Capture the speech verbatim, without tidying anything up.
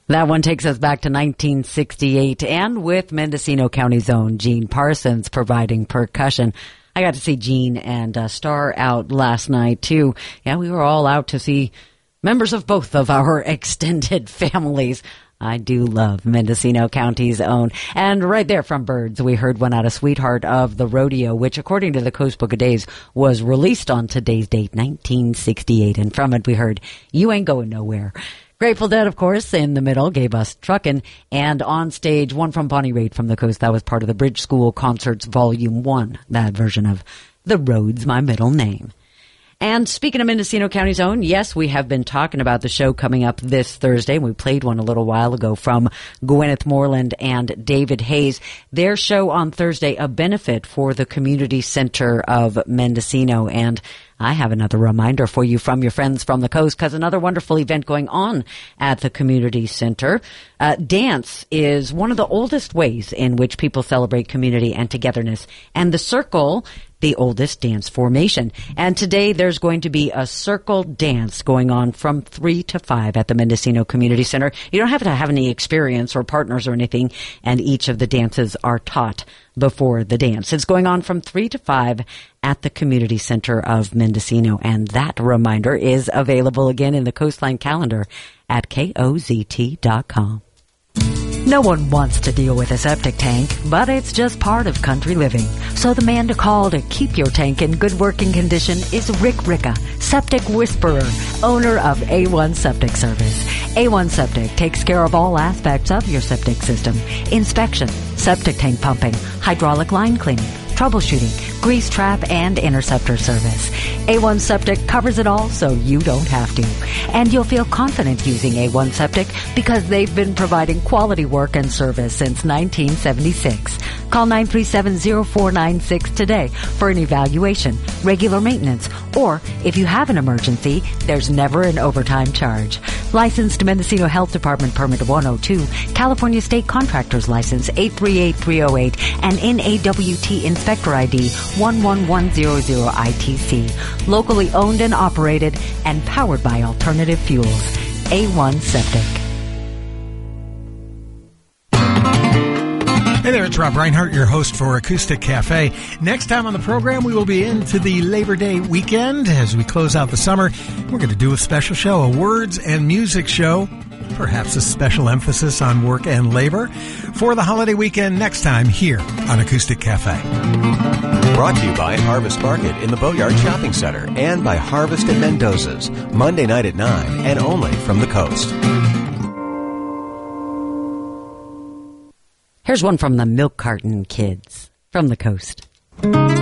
That one takes us back to nineteen sixty-eight, and with Mendocino County's own Gene Parsons providing percussion. I got to see Gene and uh, Star out last night, too. Yeah, we were all out to see members of both of our extended families. I do love Mendocino County's own. And right there from Birds, we heard one out of Sweetheart of the Rodeo, which, according to the Coast Book of Days, was released on today's date, nineteen sixty-eight. And from it, we heard You Ain't Going Nowhere. Grateful Dead, of course, in the middle, gave us Truckin', and on stage, one from Bonnie Raitt from the Coast. That was part of the Bridge School Concerts Volume one, that version of The Road's My Middle Name. And speaking of Mendocino County's own, yes, we have been talking about the show coming up this Thursday. We played one a little while ago from Gwyneth Moreland and David Hayes. Their show on Thursday, a benefit for the Community Center of Mendocino. And I have another reminder for you from your friends from the coast, because another wonderful event going on at the Community Center. Uh, dance is one of the oldest ways in which people celebrate community and togetherness. And the Circle, the oldest dance formation. And today there's going to be a circle dance going on from three to five at the Mendocino Community Center. You don't have to have any experience or partners or anything, and each of the dances are taught before the dance. It's going on from three to five at the Community Center of Mendocino, and that reminder is available again in the Coastline calendar at K O Z T dot com. No one wants to deal with a septic tank, but it's just part of country living. So the man to call to keep your tank in good working condition is Rick Ricca, Septic Whisperer, owner of A one Septic Service. A one Septic takes care of all aspects of your septic system: inspection, septic tank pumping, hydraulic line cleaning, troubleshooting, grease trap, and interceptor service. A one Septic covers it all, so you don't have to. And you'll feel confident using A one Septic because they've been providing quality work and service since nineteen seventy-six. Call nine three seven, zero four nine six today for an evaluation, regular maintenance, or if you have an emergency, there's never an overtime charge. Licensed Mendocino Health Department Permit one oh two, California State Contractors License eight three eight three oh eight, and N A W T Inspector I D one one one zero zero I T C. Locally owned and operated and powered by alternative fuels. A one Septic. Hey there, it's Rob Reinhardt, your host for Acoustic Cafe. Next time on the program, we will be into the Labor Day weekend as we close out the summer. We're going to do a special show, a words and music show, perhaps a special emphasis on work and labor for the holiday weekend next time here on Acoustic Cafe. Brought to you by Harvest Market in the Boatyard Shopping Center and by Harvest at Mendoza's, Monday night at nine and only from the coast. Here's one from the Milk Carton Kids from the coast.